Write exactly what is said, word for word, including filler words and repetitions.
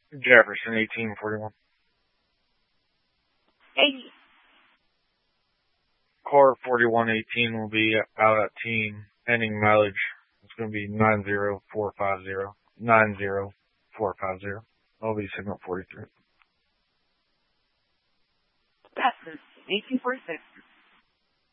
Jefferson, eighteen forty-one. eighty. Car forty-one eighteen will be out at team. Ending mileage is going to be nine zero four five zero. nine zero four five zero. That'll be signal forty-three. That's eighteen forty-six.